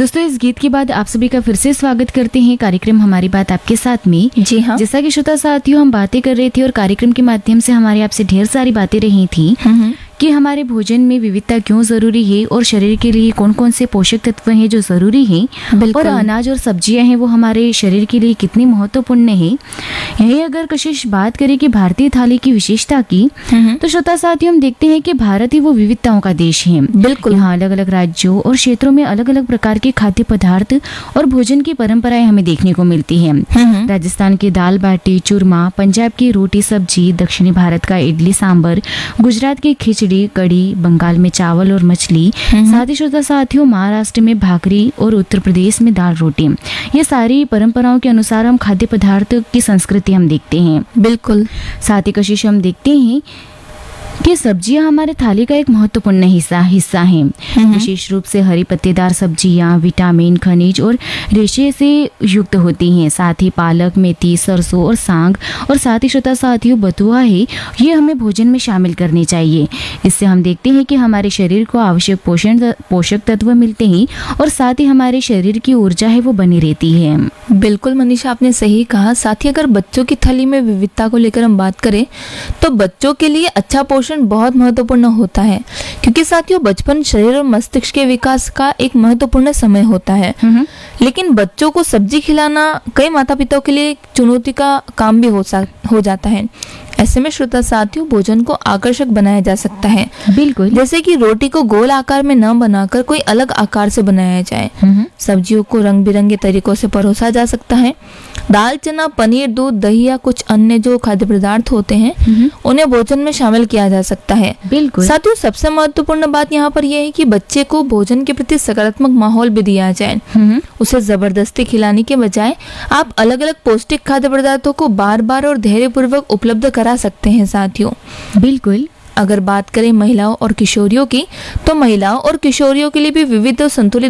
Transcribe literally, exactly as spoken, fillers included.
दोस्तों, इस गीत के बाद आप सभी का फिर से स्वागत करते हैं कार्यक्रम हमारी बात आपके साथ में। जी हाँ। जैसा कि श्रोता साथियों, हम बातें कर रहे थे और कार्यक्रम के माध्यम से हमारे आपसे ढेर सारी बातें रही थी कि हमारे भोजन में विविधता क्यों जरूरी है और शरीर के लिए कौन कौन से पोषक तत्व हैं जो जरूरी हैं, और अनाज और सब्जियां हैं वो हमारे शरीर के लिए कितनी महत्वपूर्ण है। यही अगर कशिश बात करें कि भारतीय थाली की विशेषता की, तो श्रोता साथियों, हम देखते हैं कि भारत ही वो विविधताओं का देश है। बिल्कुल। यहाँ अलग अलग राज्यों और क्षेत्रों में अलग अलग प्रकार के खाद्य पदार्थ और भोजन की परंपराएं हमें देखने को मिलती है। राजस्थान की दाल बाटी चूरमा, पंजाब की रोटी सब्जी, दक्षिणी भारत का इडली सांबर, गुजरात की खिचड़ी कड़ी, बंगाल में चावल और मछली, साथ ही श्रोता साथियों महाराष्ट्र में भाकरी और उत्तर प्रदेश में दाल रोटी। ये सारी परंपराओं के अनुसार हम खाद्य पदार्थ की संस्कृति हम देखते हैं। बिल्कुल। साथ ही कशिश हम देखते हैं कि सब्जियां हमारे थाली का एक महत्वपूर्ण हिस्सा हिस्सा हैं। विशेष रूप से हरी पत्तेदार सब्जियां विटामिन, खनिज और रेशे से युक्त होती हैं। साथ ही पालक, मेथी, सरसों और सांग और साथ ही श्रोता साथियों बथुआ है, ये हमें भोजन में शामिल करनी चाहिए। इससे हम देखते हैं कि हमारे शरीर को आवश्यक पोषण पोषक तत्व मिलते हैं और साथ ही हमारे शरीर की ऊर्जा है वो बनी रहती है। बिल्कुल मनीषा, आपने सही कहा। साथ ही अगर बच्चों की थाली में विविधता को लेकर हम बात करें तो बच्चों के लिए अच्छा पोषण बहुत महत्वपूर्ण होता है, क्योंकि साथियों बचपन शरीर और मस्तिष्क के विकास का एक महत्वपूर्ण समय होता है। लेकिन बच्चों को सब्जी खिलाना कई माता पिताओं के लिए चुनौती का काम भी हो हो जाता है। ऐसे में श्रोता साथियों भोजन को आकर्षक बनाया जा सकता है। बिल्कुल। जैसे कि रोटी को गोल आकार में न बनाकर कोई अलग आकार से बनाया जाए। सब्जियों को रंग बिरंगे तरीकों से परोसा जा सकता है। दाल, चना, पनीर, दूध, दही या कुछ अन्य जो खाद्य पदार्थ होते हैं उन्हें भोजन में शामिल किया जा सकता है। बिल्कुल। साथियों सबसे महत्वपूर्ण बात यहाँ पर यह है कि बच्चे को भोजन के प्रति सकारात्मक माहौल भी दिया जाए। उसे जबरदस्ती खिलाने के बजाय आप अलग अलग पौष्टिक खाद्य पदार्थों को बार बार और धैर्यपूर्वक उपलब्ध करा सकते हैं। साथियों बिल्कुल। अगर बात करें महिलाओं और किशोरियों की, तो महिलाओं और किशोरियों के लिए भी विविध और संतुलित